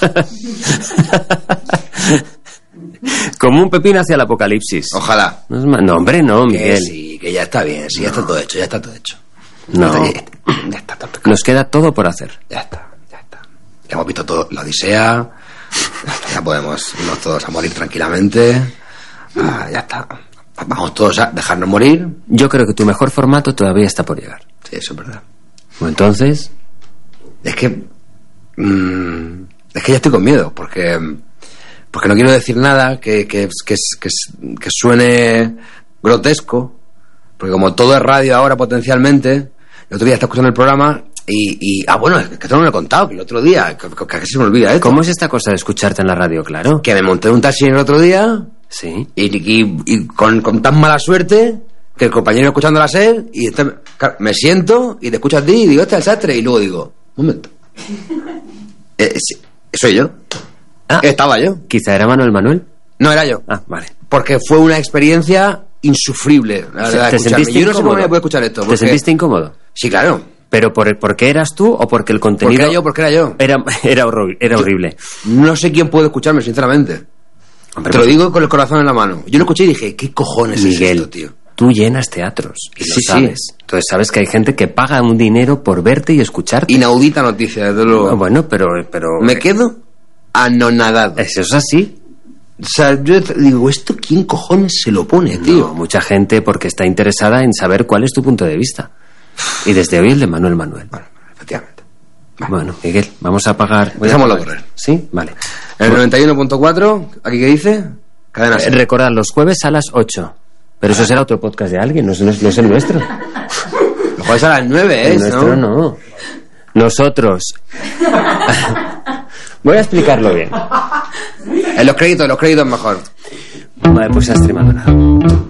Como un pepino hacia el apocalipsis. Ojalá. No, hombre, no, Miguel. Sí, que ya está bien, sí, ya está todo hecho, No. Ya está todo. Nos queda todo por hacer. Ya está. Ya hemos visto todo, la Odisea. Ya podemos irnos todos a morir tranquilamente. Ya está. Vamos todos a dejarnos morir. Yo creo que tu mejor formato todavía está por llegar. Sí, eso es verdad. Pues entonces... Es que ya estoy con miedo, porque no quiero decir nada que suene grotesco, porque como todo es radio ahora potencialmente, el otro día estaba escuchando el programa bueno, es que esto no me lo he contado, que el otro día, que se me olvida esto. ¿Cómo es esta cosa de escucharte en la radio, claro? Que me monté en un taxi el otro día, sí, y con tan mala suerte que el compañero escuchando la SER, y me siento y te escucho a ti y digo, este es el sastre, y luego digo, un momento, soy yo. Estaba yo. Quizá era Manuel. No, era yo. Vale. Porque fue una experiencia insufrible, la verdad. ¿Te sentiste yo no sé cómo incómodo? me puedo escuchar esto. ¿Te sentiste incómodo? Sí, claro. ¿Pero por qué eras tú o porque el contenido...? Porque era yo. Era horrible. No sé quién puede escucharme, sinceramente. Hombre, te lo digo con el corazón en la mano. Yo lo escuché y dije, ¿qué cojones Miguel, es esto, tío? Tú llenas teatros y lo sabes. Sí. Entonces sabes que hay gente que paga un dinero por verte y escucharte. Inaudita noticia, desde luego. Bueno, pero... Me quedo anonadado. Eso es así. O sea, yo digo, ¿esto quién cojones se lo pone, tío? No, mucha gente porque está interesada en saber cuál es tu punto de vista. Y desde hoy el de Manuel. Bueno, efectivamente. Bueno, Miguel, vamos a apagar... Dejámoslo correr. ¿Sí? Vale. El 91.4, ¿aquí qué dice? Cadena SER. Recordad, los jueves a las 8. Pero eso será otro podcast de alguien, no es el nuestro. Los jueves a las 9, ¿eh? El nuestro no. Nosotros... Voy a explicarlo bien. En los créditos mejor. Vale, pues se ha streamado nada.